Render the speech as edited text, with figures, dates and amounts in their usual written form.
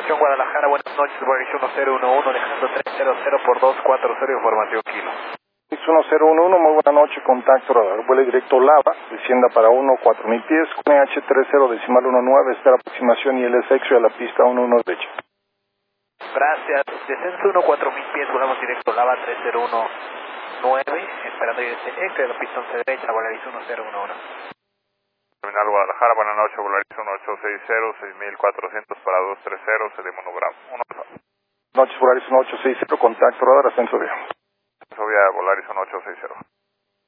Aviación Guadalajara, buenas noches, Volaris 1011, dejando 300 por 240, informativo kilo. 1011, muy buena noche, contacto radar, vuelo directo Lava, descienda para 4000 pies, con EH30 decimal 19, espera aproximación y LSX a la pista 11 derecha. Gracias, descenso 4000 pies, volamos directo Lava 3019, esperando ISX a la pista 11 derecha, Volaris 1011. Terminal Guadalajara, buenas noches, Volaris 1860, 6400 para 230, se demonograma. Noches, Volaris 1860, contacto radar, ascenso vía. Vía Volaris 1860.